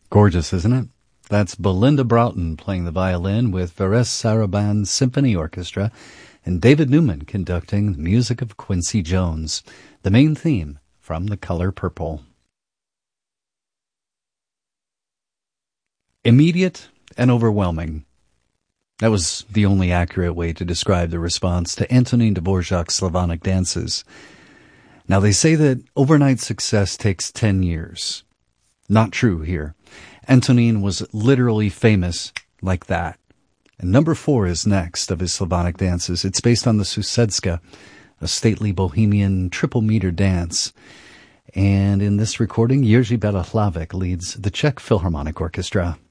Gorgeous, isn't it? That's Belinda Broughton playing the violin with Veres Saraban Symphony Orchestra and David Newman conducting the music of Quincy Jones, the main theme from The Color Purple. Immediate and overwhelming. That was the only accurate way to describe the response to Antonin Dvorak's Slavonic dances. Now, they say that overnight success takes 10 years. Not true here. Antonin was literally famous like that. And number 4 is next of his Slavonic dances. It's based on the Susedska, a stately bohemian triple-meter dance. And in this recording, Jerzy Bela Hlavic leads the Czech Philharmonic Orchestra.